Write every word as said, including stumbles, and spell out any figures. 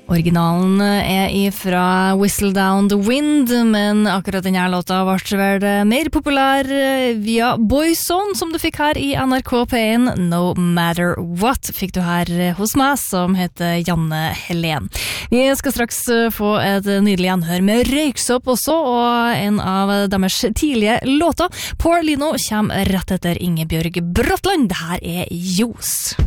Originalen er ifra Whistle Down the Wind, men akkurat denne låta ble vel mer populær via Boyzone, som du fikk her i N R K P én. No Matter What fikk du her hos meg, som heter Janne Helen. Vi skal straks få et nydelig gjenhør med Røyksopp også, og en av deres tidlige låter. Paul Lino kommer rett etter Ingebjørg Bratland. Det her er Jos.